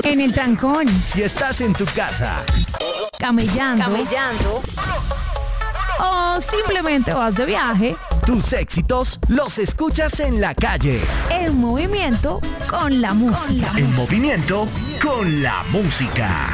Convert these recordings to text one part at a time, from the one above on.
En el trancón. Si estás en tu casa. Camellando. O simplemente vas de viaje. Tus éxitos los escuchas en la calle. En movimiento con la música. En movimiento con la música.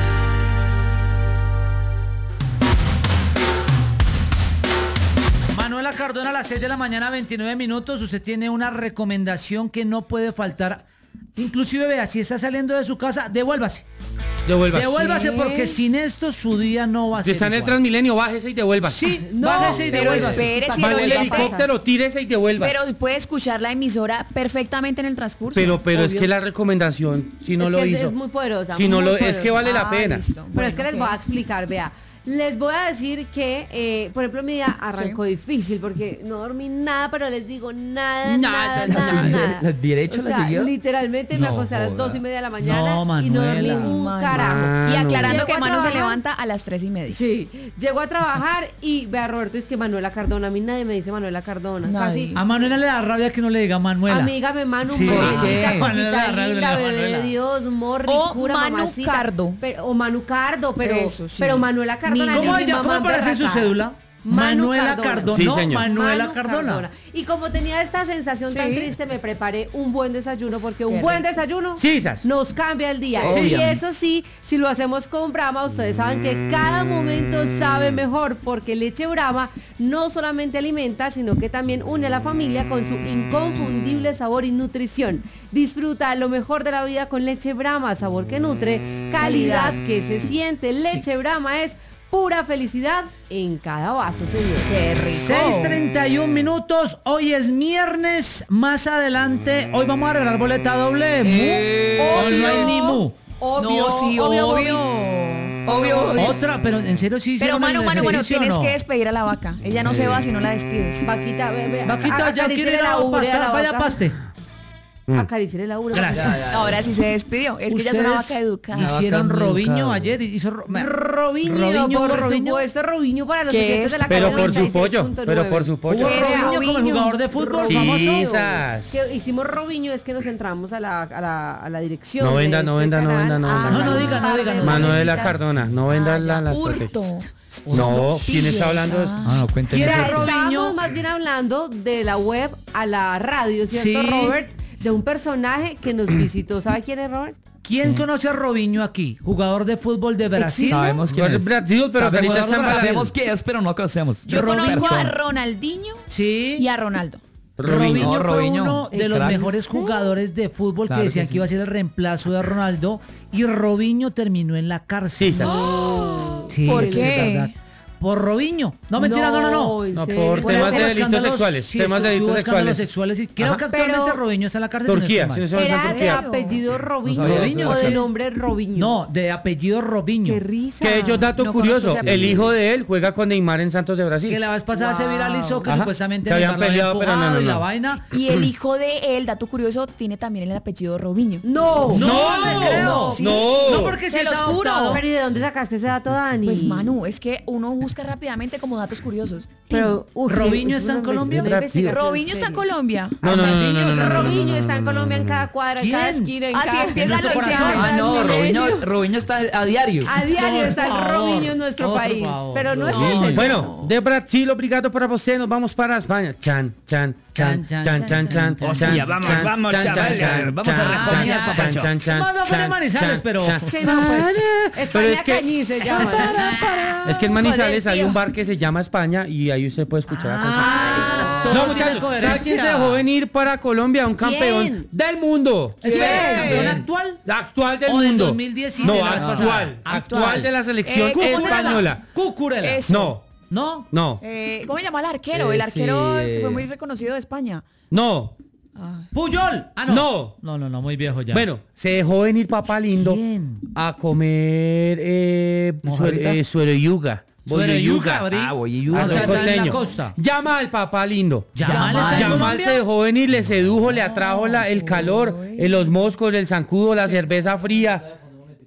Manuela Cardona a las 6 de la mañana, 29 minutos. Usted tiene una recomendación que no puede faltar. Inclusive, vea, si está saliendo de su casa, devuélvase. Devuélvase porque sin esto su día no va a ser. Si está en el Transmilenio, bájese y devuélvase. Sí, bájese y devuélvase. Espere, Vale el helicóptero, tírese y devuélvase. Pero puede escuchar la emisora perfectamente en el transcurso. Pero es que la recomendación, si no lo hizo. Es muy poderosa. Si no muy lo, poderosa. es que vale la pena. Listo. Pero Bueno, es que les voy a explicar, vea. Les voy a decir que, por ejemplo, mi día arrancó difícil porque no dormí nada, pero les digo nada. ¿Derecho la siguió? Literalmente me acosté a las 2:30 de la mañana No, y no dormí Manuela. un carajo. Y aclarando Llego que a Manu se trabajar. levanta a las 3:30. Sí, llego a trabajar y vea, Roberto, es que Manuela Cardona, a mí nadie me dice Manuela Cardona. Nadie. Casi, A Manuela le da rabia que no le diga Manuela. amígame, Manu, Sí. Morenita, ¿Qué? Manuela cosita Arrabio, linda, bebé Manuela. de Dios, morri, O cura, Manu mamacita. Cardo. O Manu Cardo, pero, Eso, sí. pero Manuela Cardona. ¿Cómo, ni mi ¿cómo mamá aparece en su berraca. cédula? Manu Manuela Cardona. Cardona. Sí, No, señor. Manuela Manu Cardona. Y como tenía esta sensación tan triste, me preparé un buen desayuno, porque un buen desayuno Sí, Sas. nos cambia el día. Sí. Y eso sí, si lo hacemos con Brahma, ustedes saben que cada momento sabe mejor, porque leche Brahma no solamente alimenta, sino que también une a la familia con su inconfundible sabor y nutrición. Disfruta lo mejor de la vida con leche Brahma, sabor que nutre, calidad que se siente. Leche Brahma es pura felicidad en cada vaso, señor. Qué rico. 6:31 minutos. Hoy es viernes. Más adelante, hoy vamos a regalar boleta doble. ¿O no hay ni mu? Obvio, No, sí, obvio. Otra, pero en serio sí Pero hicieron Manu, el bueno, ejercicio, tienes ¿no? que despedir a la vaca. Ella no se va si no la despides. Vaquita, Vaquita, ya quiere ir a pastar, vaya paste. Acariciarle la ubre. Gracias. Ahora sí se despidió. Es que ella es una vaca educada. Hicieron Vaca Robinho educada. ayer. Hizo Robinho, por supuesto, Robinho para los ¿Qué oyentes es? de la Pero cadena por su pollo, 96.9. pero por su pollo. Hubo ¿Qué es Robinho como el Robinho? jugador de fútbol Sí, famoso. Sas. Que hicimos Robinho es que nos entramos a la dirección. No venda, de no este venda, no canal. venda, no venda. No, diga, no diga, no. Manuela Cardona, no venda las Hurto. No, ¿quién está hablando de eso? Ah, no, cuénteme. ¿Quién Mira, es Robinho? estamos más bien hablando de la web a la radio, ¿cierto, Sí. Robert? De un personaje que nos visitó. ¿Sabe quién es, Robert? ¿Quién conoce a Robinho aquí? Jugador de fútbol de Brasil. Sabemos quién es. Brasil, pero que ahorita está en Brasil. Sabemos quién es, pero no conocemos. Yo conozco a Persona. Ronaldinho Sí. y a Ronaldo. Robinho No, fue Robinho. uno de los Crack. mejores jugadores de fútbol Claro que decían que que iba a ser el reemplazo de Ronaldo, y Robinho terminó en la cárcel. Sí, Sas. Sí, ¿Por eso qué? es verdad. Por Robinho. No, mentira, no. ¿en No, serio? por temas de delitos sexuales. Sí, Temas de tuvo delitos escándalos sexuales. sexuales. Y creo Ajá. que actualmente Pero- Robinho está en la cárcel. si no Turquía, estoy mal. si no estoy mal, ¿Era de Turquía. apellido Robinho No sabía eso. o de nombre Robinho? No, de apellido Robinho. ¡Qué risa! Que de hecho, dato No curioso, conozco ese el apellido. hijo de él juega con Neymar en Santos de Brasil. Que la vez pasada se viralizó que Ajá. supuestamente Que habían Neymar lo peleado, había pero no, empujado no, y la no. vaina. Y el hijo de él, dato curioso, tiene también el apellido Robinho. ¡No! No, le creo. Sí. No. No, porque si Se es los juro. adoptado. Pero ¿y de dónde sacaste ese dato, Dani? Pues Manu, es que uno busca rápidamente como datos curiosos. Pero, ¿Robinho es está en una Colombia? investigación Robinho está en seria. Colombia. No, Robinho está en Colombia en cada cuadra, en cada ¿Quién? esquina, en Así cada... empieza nuestro el corazón. onceavo. Ah, no, Milenio. Robinho está a diario. A diario Por está el favor, Robinho en nuestro por país. favor, Pero no es Robinho. ese. Bueno, de Brasil, obrigado para você, nos vamos para España. Chan, chan, chan, chan, chan, chan, chan, Hostia, chan, vamos, chan, vamos, chan, chavales, chan, vamos a chan, rejonear, chan, papacho. chan, chan, Vamos a poner chan, Manizales, chan, pero- chan. Sí, no, pues, Pero España es que- Cañí se llama. Es que en Manizales Joder, hay tío. un bar que se llama España y ahí usted puede escuchar la canción. Todo No, tiene muchachos, coherencia. ¿sabe quién se dejó venir para Colombia? Un ¿Quién? campeón del mundo. Espera, ¿campeón actual? Actual del ¿O del mundo. 2010 y No, de la vez actual. pasada? Actual de la selección Cucurella. española. Cucurella. Eso. No, ¿No? no, ¿Cómo se llama el arquero? El arquero Sí. que fue muy reconocido de España. no. Puyol. Ah, no. No. No, muy viejo ya. Bueno, se dejó venir papá lindo ¿Quién? a comer ¿Mojarrita? suereyuga. Suereyuga, Bri. Ah, boyeyuga. O sea, está en la Costeño. costa. Llama al papá lindo. Yamal está en Yamal Colombia. se dejó venir, le sedujo, le atrajo el calor, los moscos, el zancudo, la cerveza fría.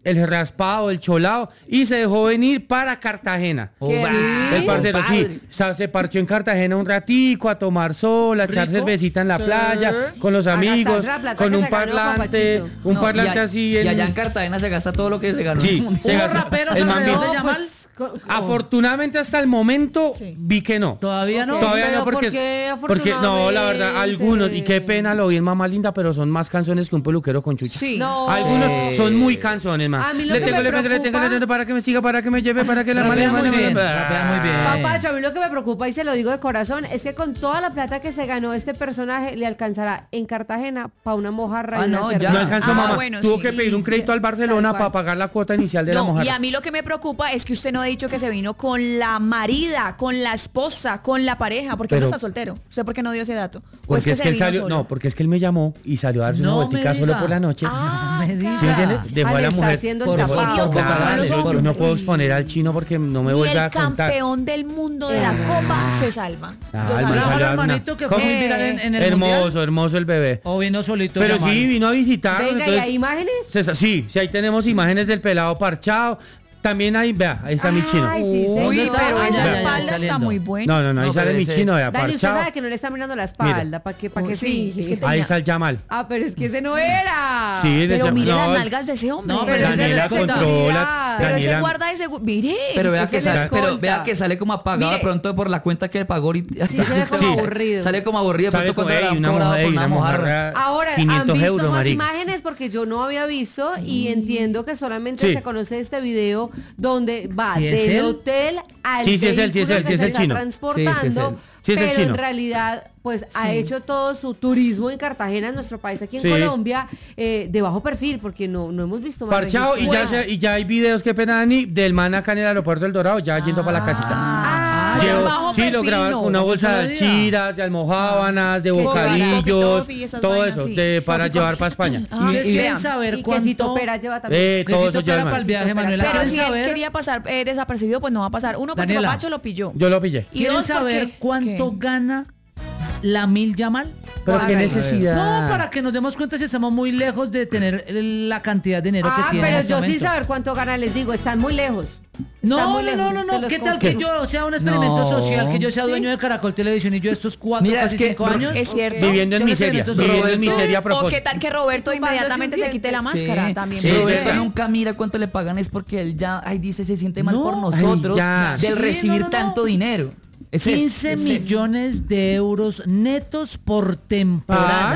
el raspado, el cholado, y se dejó venir para Cartagena. Qué El rico. parcero, padre. sí, o sea, se parchó en Cartagena un ratico a tomar sol, a echar Rico. cervecita en la playa, con los A amigos, gastarse la plata con que un se ganó, parlante, papachito. un No, parlante y a- así. Y allá en Cartagena se gasta todo lo que se ganó. en el Sí, mundial. se ¿Hubo gasta. raperos El man alrededor bien. de Yamal? pues, Afortunadamente hasta el momento vi que no. Todavía no. Ok. Todavía Pero no, ¿por porque, qué porque no, la verdad, afortunadamente? algunos, y qué pena, lo vi en Mamá Linda, pero son más canciones que un peluquero con chucha. Sí. No. Algunos son muy canciones, man. A mí lo Le que tengo, me le tengo, le tengo, le tengo, para que me siga, para que me lleve, para que la Rapea male, muy bien, male, rapea muy bien. Papacho, a mí lo que me preocupa, y se lo digo de corazón, es que con toda la plata que se ganó este personaje, le alcanzará en Cartagena para una mojarra y Ah, una no, cerveza. ya. No alcanzó, Ah, mamá. bueno, Tuvo sí. que pedir un crédito al Barcelona Tal cual. para pagar la cuota inicial de la No, mujer. y a mí lo que me preocupa es que usted no ha dicho que se vino con la marida, con la esposa, con la pareja. ¿Por qué Pero- no está soltero? ¿Usted por qué no dio ese dato? ¿O Porque es se que él vino salió, solo? no, porque es que él me llamó y salió a darse No una me vueltica solo diga. por la noche. Ah, me diga. ¿Sí me entiendes? Dejó Ah, a le la está mujer. haciendo el Por tapado. favor, por Dios, favor, los hombres. Yo no puedo exponer al chino porque no me Y vuelve el a contar. campeón del mundo de la Copa se salva. Ah, Yo el man sabía. Mejor salió a dar una- hermanito que fue ¿Cómo? muy viral en el Hermoso, mundial. hermoso el bebé. O vino solito. Pero Yamal. sí, vino a visitarnos. Venga, ¿y entonces, hay imágenes? Sí, ahí tenemos imágenes del pelado parchado. También hay, vea, ahí está mi chino. Ay, sí, Uy, señor. pero Ah, esa ya, ya, ya, espalda está saliendo. muy buena. No, ahí No, sale pero mi ese- chino, vea, Dani, usted parchado. sabe que no le está mirando la espalda. ¿Para qué? ¿Para qué Sí, es que finge? Ahí está el Yamal. Ah, pero es que ese no era. Sí, Pero le- mire no, las nalgas de ese hombre. No, pero ese Daniela no es controla. seguridad. Pero ese Daniela- guarda ese... Mire. Pero vea, Ese que es sale, la pero escolta. vea que sale como apagado Mire. de pronto por la cuenta que le pagó ahorita. Sí, se ve como Sí. aburrido. Sale como aburrido de Sale pronto como, cuando ey, le una han cobrado mojarra, por una una mojarra. mojarra. Ahora, 500 ¿han visto euros, más marica. imágenes? Porque yo no había visto y entiendo que solamente Sí. se conoce este video donde va ¿Sí es del él? hotel al Sí, sí es él, sí vehículo es él, que sí es se el está chino. transportando, Sí, sí es él. Sí es el pero chino. en realidad pues ha hecho todo su turismo en Cartagena, en nuestro país, aquí en Sí. Colombia, de bajo perfil, porque no hemos visto más Parchado y registros. y ya hay videos, qué pena, Dani, del man acá en el aeropuerto del Dorado, ya yendo para la casita. Ah, pues Llevo- bajo sí, lo perfil, graban no. con una bolsa de Mucha vida. alchiras, de almojábanas, de Qué bocadillos, Coffee, y esas todo vainas, eso, sí. para llevar para España. Ah, ¿Ustedes y quieren vean. saber y quesito cuánto... pera lleva también. Todo Quesito eso pera ya para el viaje, Manuela. Pero ¿Quieren si él saber? quería pasar desapercibido, pues no va a pasar. Uno, porque Daniela. Papacho lo pilló. Yo lo pillé. Y ¿Quieren dos, saber porque- cuánto ¿qué? gana la Mil Yamal? Pero qué Hágale. necesidad. No, para que nos demos cuenta si estamos muy lejos de tener la cantidad de dinero que tiene. Pero en este yo sí momento. saber cuánto gana, les digo, están muy lejos. Están No, muy lejos, se no. los ¿Qué tal confirmo. que yo sea un experimento No. social, que yo sea ¿Sí? dueño de Caracol Televisión y yo estos 4, Mira, casi es que 5 años? Es cierto. Viviendo en Son miseria, experimentos viviendo en sociales. miseria a O propósito. qué tal que Roberto Tumbándose inmediatamente un se quite la diente. máscara Sí. también. Sí, puede Roberto ser. nunca mira cuánto le pagan, es porque él ya, ay, dice, se siente mal No, por ay, nosotros ya. del Sí, recibir no. tanto dinero. Es eso, 15 es eso. millones de euros netos por temporada.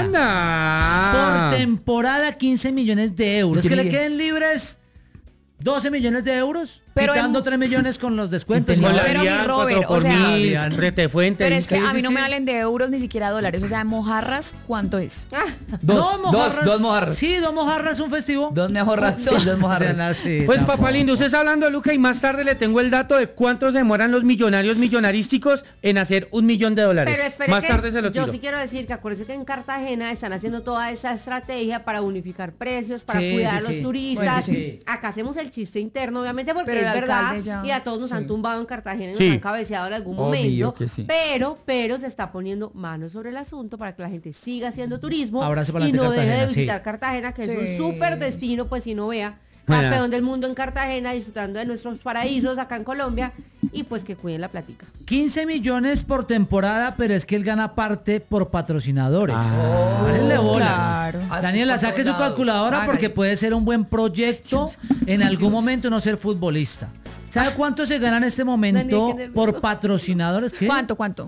¡Anda! Por temporada, 15 millones de euros. ¿Y Que qué le mide? queden libres 12 millones de euros, Pero quitando en- 3 millones con los descuentos. Con Con la Pero, mi DIAN, Robert, 4 por o sea- mil, Adrián. retefuente. Pero es que Sí, a mí sí, no sí. me hablen de euros ni siquiera dólares. O sea, mojarras, ¿cuánto es? Dos mojarras. Sí, 2 mojarras, un festivo. Dos mojarras, sí, dos mojarras. Pues papá lindo, usted está hablando de Luca y más tarde le tengo el dato de cuánto se demoran los millonarios millonarísticos en hacer $1.000.000. Pero espere Más que tarde se lo tiro. yo sí quiero decir que acuérdense que en Cartagena están haciendo toda esa estrategia para unificar precios, para Sí, cuidar sí, a los sí. turistas. Bueno, sí. Acá hacemos el chiste interno, obviamente, porque Pero es el verdad. alcalde ya- Y a todos nos han tumbado en Cartagena y Sí. nos han cabeceado en algún Obvio momento. que sí. Pero se está poniendo manos sobre el asunto para que la gente siga haciendo turismo Abrazo para la y gente no de deje de Cartagena, sí. visitar Cartagena, que es Sí. un súper destino, pues si no vea. Bueno. Campeón del mundo en Cartagena, disfrutando de nuestros paraísos acá en Colombia y pues que cuiden la platica. 15 millones por temporada, pero es que él gana parte por patrocinadores. Párenle bolas. claro. Daniela, saque su calculadora Hágale. porque puede ser un buen proyecto en algún momento no ser futbolista. ¿Sabe cuánto se gana en este momento Daniel, qué nervioso. por patrocinadores? ¿Qué? ¿Cuánto?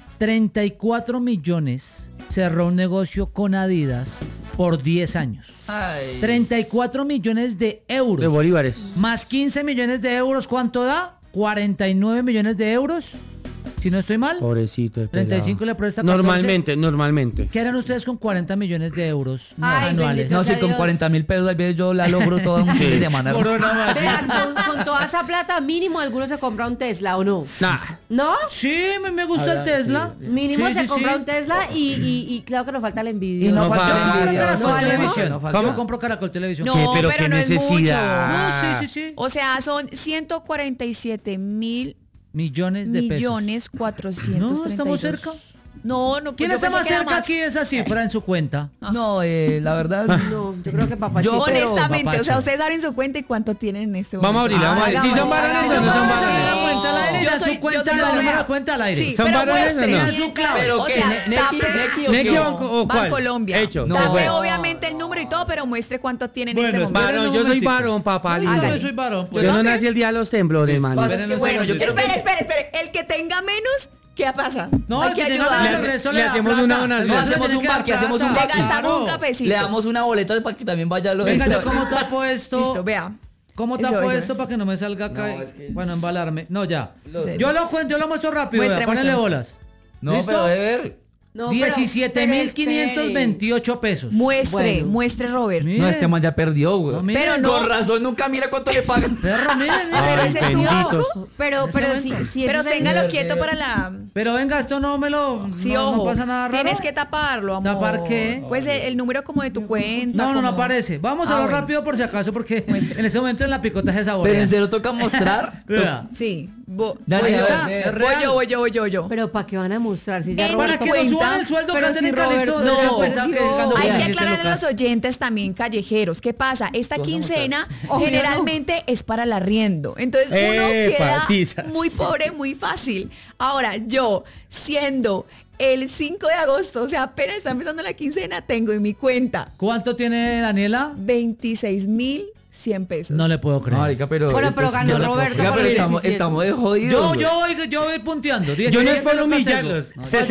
34 millones cerró un negocio con Adidas por 10 años. Ay. 34 millones de euros. De bolívares. Más 15 millones de euros, ¿cuánto da? 49 millones de euros. Si no estoy mal. Pobrecito. el pelado. 35 le presta 14. Normalmente. ¿Qué harán ustedes con 40 millones de euros Ay, anuales? bendito No, si sea con Dios. 40.000 pesos al vez yo la logro todo un fin de semana. Vean, con toda esa plata, mínimo alguno se compra un Tesla, ¿o no? Nah. ¿No? Sí, me gusta el Tesla. Mínimo Sí, se sí, compra sí. un Tesla y claro que nos falta la envidia. Y no No falta falta. la envidia. Caracol No, ¿vale? Televisión. No falta. ¿Cómo compro Caracol Televisión? No, ¿Qué? Pero pero qué no es mucho. necesidad. No, sí. O sea, son 147 mil Millones de pesos. millones 432. No, estamos cerca. No, no. ¿Quién yo está pensé más que era cerca aquí de esa cifra en su cuenta? No, la verdad. No, yo creo que papá Yo- Chico. pero, Honestamente, papacho. o sea, ustedes abren su cuenta y cuánto tienen en este momento. Vamos a abrirla, vamos a ver. ¿Sí son Hagamos, varones o no son hagamos. varones? La cuenta al aire, Yo ya soy- su cuenta, yo soy la la número vea. de cuenta al aire. Sí, ¿Son pero varones o muestre. no? Tenga su clave. ¿Pero O qué? sea, ¿Neki tape- o ¿Neki qué? o cuál? Bancolombia. Hecho. No. Tape Bueno. obviamente el número y todo, pero muestre cuánto tienen en Bueno, este momento. espera. Varón, yo soy varón, papá. Ay, lindo. yo soy varón. Yo Pues. no nací el día de los temblores, man. Pasa es que, bueno, yo quiero Espere. El que tenga menos, ¿qué pasa? No, Hay el que que tenga ayudar. menos, el resto Le da hacemos plata. una donación. El resto Hacemos tiene un que dar baque, hacemos un plata. Le gastamos Claro. un cafecito. Le damos una boleta para que también vaya a los... Venga, yo cómo tapo esto. Listo, vea. ¿Cómo Eso, tapo eso. esto para que no me salga acá? No, es que- Bueno, embalarme. No, ya. Los- Yo lo muestro rápido. Muestre, Vea, ponele muestre. bolas. No, ¿Listo? pero debe ver. No, pero- 17.528 pesos. Muestre, Bueno. muestre, Robert. Miren. No, este man ya perdió, güey. No, miren. Pero no. Con razón, nunca mira cuánto le pagan. Perro, miren, miren. Pero Ay, ese es su benditos. ojo. Pero si Pero ese téngalo señor- quieto para la... Pero venga, esto no me lo... Sí, no, ojo. no pasa nada raro. Tienes que taparlo, amor. ¿Tapar qué? Pues el número como de tu cuenta. No, no como- aparece. Vamos a Ah, hablar bueno. rápido por si acaso, porque en ese momento en la picota se Pero saborea. en serio toca mostrar. Vea. Sí. Dale, voy, a yo. ver, es real. voy yo. Pero ¿para qué van a mostrar? Si ya En Para Roberto que nos cuenta, suban el sueldo pero que si tienen Calixto, Roberto no se ya cuenta que perdió. ganando Hay que 27 aclararle a los lucas. oyentes también callejeros. ¿Qué pasa? Esta Tú vas a quincena Obvio generalmente es para el arriendo. Entonces uno Epa, queda sisas. muy pobre, muy fácil. Ahora, yo, siendo el 5 de agosto, o sea, apenas está empezando la quincena, tengo en mi cuenta ¿Cuánto tiene Daniela? 26.100 pesos. No le puedo creer. Marica, pero... Bueno, pero entonces, ganó yo no puedo Roberto creer. por Pero el estamos 17. estamos de jodidos. Yo voy punteando. Yo no es por 17 humillarlos. lucas tengo.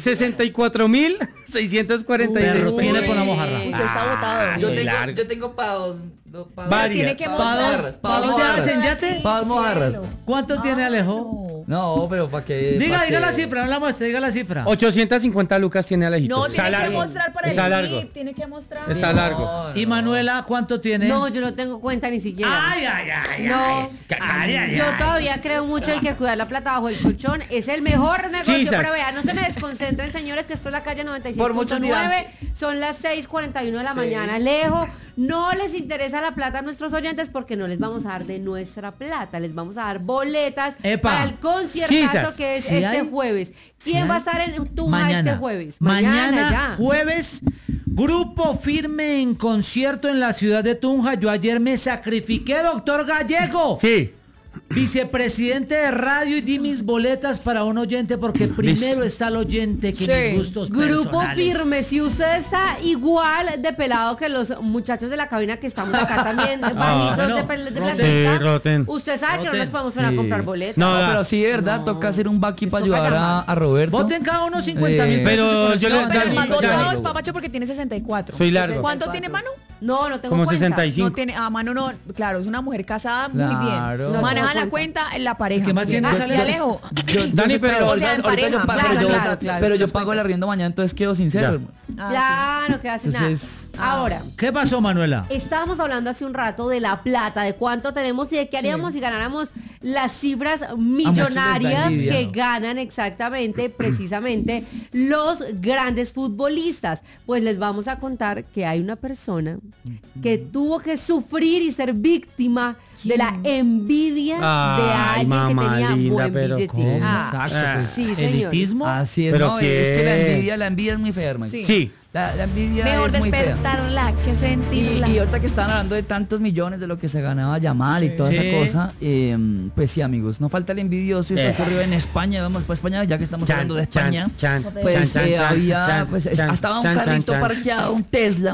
64.646. Perro, tiene por una mojarra. Usted está botado. Yo tengo pagos. Varias. Tiene que ¿Pados Pagos viajes en yate? Pagos mojarras. ¿Cuánto tiene Alejo? No, pero ¿para qué? Diga ¿Pa' la qué? cifra, no la muestre, diga la cifra. 850 lucas tiene Alejito. No, Está tiene que largo. mostrar para Está el largo. clip, tiene que mostrar. Está largo. No, ¿Y Manuela cuánto tiene? No, yo no tengo cuenta ni siquiera. Ay, ay, ay, No. ay. Ay, ay, Yo ay. todavía creo mucho en que cuidar la plata bajo el colchón es el mejor negocio, Chisas. pero vean, no se me desconcentren, señores, que esto es la calle 95.9, Por muchos dirán. son las 6:41 de la mañana. Alejo, no les interesa la plata a nuestros oyentes porque no les vamos a dar de nuestra plata, les vamos a dar boletas Epa. para el conciertazo Chisas. que es Sí este hay. jueves. Sí ¿Quién va a hay. estar en Tunja este jueves? Mañana ya. jueves, Grupo Firme en concierto en la ciudad de Tunja. Yo ayer me sacrifiqué, doctor Gallego. Sí. Vicepresidente de radio, y di mis boletas para un oyente porque primero está el oyente que Sí. mis gustos Grupo personales. Firme, si usted está igual de pelado que los muchachos de la cabina que estamos acá también, bajitos bueno, de roten. platita, Sí, roten. usted sabe que no Roten. nos podemos poner a Sí. comprar boletas. No, No, pero sí, de verdad, toca hacer un backy para Esto ayudar vaya a Roberto. Voten cada uno 50.000 Eh, pero yo le- No, pero Dani, el más votado Dani. es Papacho porque tiene 64. Soy largo. ¿Cuánto tiene Manu? No, no tengo Como cuenta. 65. No tiene, Manu no, claro, es una mujer casada muy Claro. bien. No Maneja tengo la cuenta en la pareja. ¿Qué más muy bien. tiene, Y Alejo? Alejo. Dani, pero- o sea, en pareja. Claro, yo, claro, claro. pero yo pago el arriendo mañana, entonces quedo sincero, Ya. hermano. Claro, que hace Entonces- nada. Ahora, ¿Qué pasó, Manuela? estábamos hablando hace un rato de la plata, de cuánto tenemos y de qué haríamos si ganáramos las cifras millonarias envidia, que ¿no? ganan exactamente, precisamente, los grandes futbolistas. Pues les vamos a contar que hay una persona que tuvo que sufrir y ser víctima de la envidia de Ay, alguien que mamá tenía linda, buen pero billete. ¿cómo? Exacto, pues. Sí, señor. ¿Elitismo? Así es, ¿Pero no, qué? es que la envidia es muy fea, hermano. Sí. Sí. La envidia Mejor es muy fea. despertarla que sentirla. Y ahorita que están hablando de tantos millones de lo que se ganaba Yamal y toda Sí. esa cosa, pues sí, amigos, no falta el envidioso. Esto ocurrió en España, vamos para España, ya que estamos hablando de España. Pues había, pues estaba un carrito parqueado, un Tesla.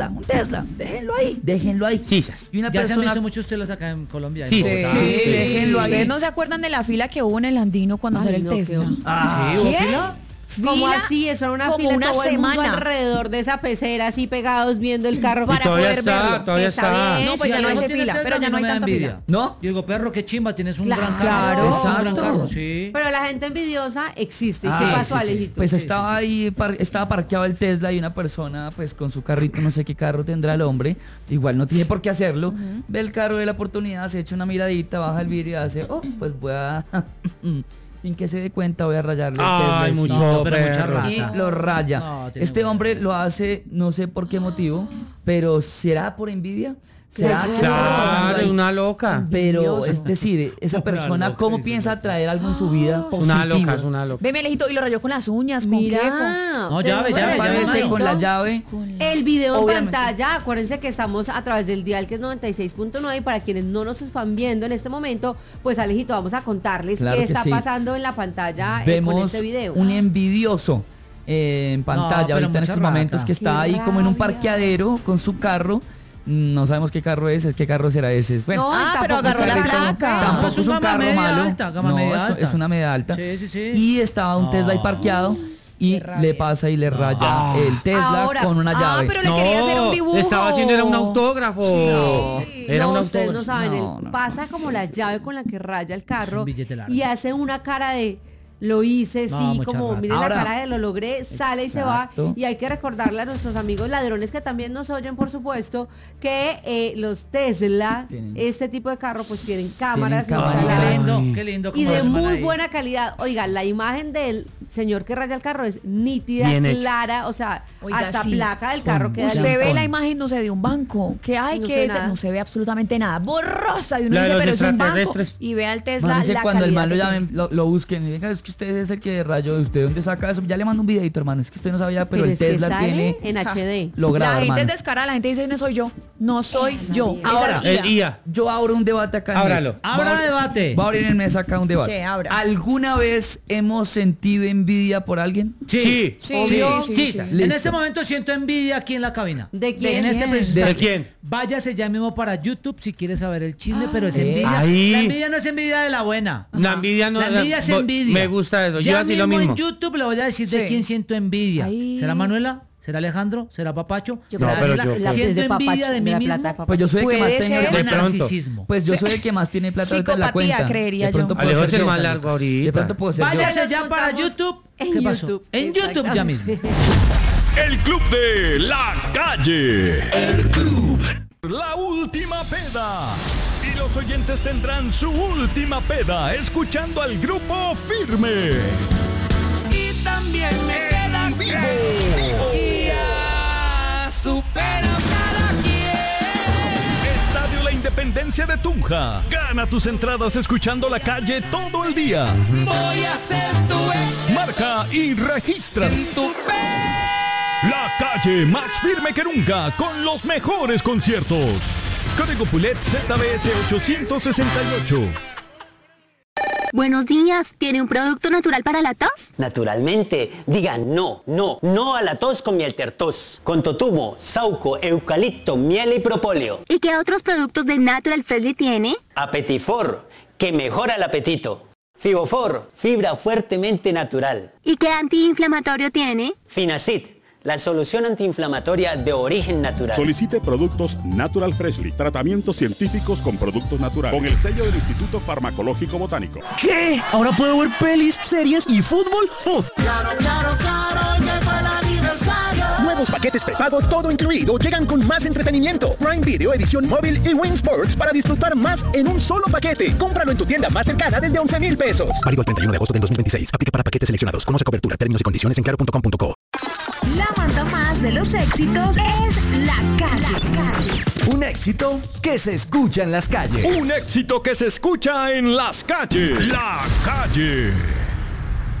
Déjenlo ahí. Sisas. Y una Ya se han persona... visto muchos telas acá en Colombia. Sí. en Bogotá. Sí, déjenlo ahí. ¿Ustedes no se acuerdan de la fila que hubo en el Andino cuando Ay, salió el no, Tesla? qué Sí, ¿hubo ¿Qué? fila? ¿Cómo Fila así? Eso era una como fila, una todo el mundo semana. alrededor de esa pecera, así pegados viendo el carro Para todavía poder está, verlo. todavía Está está. bien. No, pues ya no Alejo hace tiene fila, Tesla, pero a mí ya no hay me da tanta envidia. fila. ¿No? Yo digo, perro, qué chimba, tienes un Claro. gran carro. Un gran Exacto. carro, sí. Pero la gente envidiosa existe. ¿Y Ah, qué pasó, sí. Alejito? Pues estaba ahí, estaba parqueado el Tesla y una persona, pues con su carrito, no sé qué carro tendrá el hombre, igual no tiene por qué hacerlo, ve el carro de la oportunidad, se echa una miradita, baja el vidrio y hace, pues voy a, sin que se dé cuenta, voy a rayarle el Tesla. Ay, encima. mucho No, pero mucha perro. rata. Y lo raya. No, tiene Este huevo. hombre lo hace, no sé por qué motivo, pero será por envidia. ¿Será que está pasando Claro, es ahí? una loca. Pero, es decir, esa persona, loca, ¿cómo dice piensa traer algo en su vida Es una positivo? loca, es una loca. Ve, mi Alejito, y lo rayó con las uñas, ¿con Mira, qué? No, llave, tenemos llave, en llave, este Aparece con la momento llave. el video en Obviamente. pantalla. Acuérdense que estamos a través del dial que es 96.9 y para quienes no nos están viendo en este momento, pues Alejito, vamos a contarles Claro qué que está sí. pasando en la pantalla con Vemos este video. un envidioso en pantalla pero ahorita en mucha estos momentos rata. que está Qué ahí como en un rabia. parqueadero con su carro. No sabemos qué carro es, qué carro será ese. Bueno, No, Ah, pero tampoco agarró la es carrito. placa. tampoco es es un un gama carro media malo. alta, gama No, media es alta. una media alta. Sí, sí, sí. Y estaba un Tesla ahí No. parqueado y le pasa y le raya el Tesla Ahora, con una llave. pero le quería hacer un dibujo. Estaba haciendo era un autógrafo. Era No, un ustedes no autógrafo. saben, No, él no. pasa como la llave con la que raya el carro billete largo. y hace una cara de lo hice, No, sí, mucha como rata. miren Ahora- la cara de lo logré, sale y se va. Exacto. Y hay que recordarle a nuestros amigos ladrones que también nos oyen, por supuesto, que los Tesla, Tienen- este tipo de carro, pues tienen cámaras cámaras. instaladas. Qué lindo, Ay. qué lindo. Y cómo de arman muy ahí. buena calidad. Oiga, la imagen del señor que raya el carro es nítida, Bien hecha. clara, o sea, Oiga, hasta sí. placa del carro queda Usted ve Con- la imagen, no sé, de un banco. Que hay No que sé nada. no se ve absolutamente nada. Borrosa. Y uno La de dice, los pero es un banco. extraterrestres. Y ve al Tesla. Parece la cuando el calidad man lo que llamen, tiene. lo busquen y venga, es que usted es el que rayó, ¿usted dónde saca eso? Ya le mando un videito, hermano, es que usted no sabía, pero el es que Tesla sale tiene en HD. logrado, La gente hermano. es descarada, la gente dice, no soy yo. No soy yo. María. Esa Ahora, es El IA. Yo abro un debate acá en Ábralo. mesa. Abra Voy a abrir- debate. Voy a abrir en mesa acá un debate. ¿Qué? Abra. ¿Alguna vez hemos sentido envidia por alguien? Sí. Sí, Obvio. sí, sí, sí. En Listo. este momento siento envidia aquí en la cabina. ¿De quién? En este quién? preciso ¿De instante. quién? Váyase ya mismo para YouTube si quiere saber el chisme, pero es envidia. Ahí. La envidia no es envidia de la buena. La envidia no. La envidia es bo- envidia. Me gusta eso. Yo Ya así lo mismo. en YouTube le voy a decir de Sí. quién siento envidia. Ahí. ¿Será Manuela? ¿Será Alejandro? ¿Será Papacho? Yo ¿Será No, pero Daniela? yo- La ¿Siento es de envidia Papacho, de mí la mismo? plata de Papacho. Pues yo soy el que más Puede tiene ser. De pronto. narcisismo. Pues yo soy el que más tiene plata ahorita en la Psicopatía, cuenta. creería De pronto yo. puedo Alejo ser es el yo. más largo ahorita. De pronto puedo ser yo. Váyase Nos ya para contamos YouTube. en ¿Qué pasó? YouTube. En YouTube ya mismo. El Club de la Calle. El Club. La última peda. Y los oyentes tendrán su última peda escuchando al grupo Firme. Y también me queda Vivo. y ya supero cada quien. Estadio La Independencia de Tunja. Gana tus entradas escuchando La Calle todo el día. Voy a ser tu ex Marca y registra. en tu La Calle más firme que nunca con los mejores conciertos. Código PULET ZBS 868. Buenos días, ¿tiene un producto natural para la tos? Naturalmente, digan no a la tos con miel tertos, con totumo, sauco, eucalipto, miel y propóleo. ¿Y qué otros productos de Natural Freshly tiene? Apetifor, que mejora el apetito. Fibofor, fibra fuertemente natural. ¿Y qué antiinflamatorio tiene? Finacid, la solución antiinflamatoria de origen natural. Solicite productos Natural Freshly, tratamientos científicos con productos naturales, con el sello del Instituto Farmacológico Botánico. ¿Qué? ¿Ahora puedo ver pelis, series y fútbol? ¡Uf! Claro, llegó el aniversario. Nuevos paquetes prepago todo incluido llegan con más entretenimiento. Prime Video, edición móvil y Win Sports para disfrutar más en un solo paquete. Cómpralo en tu tienda más cercana desde 11,000 pesos. Válido el 31 de agosto del 2026. Aplica para paquetes seleccionados. Conoce cobertura, términos y condiciones en claro.com.co. La banda más de los éxitos es La Calle. Un éxito que se escucha en las calles. Un éxito que se escucha en las calles. La Calle.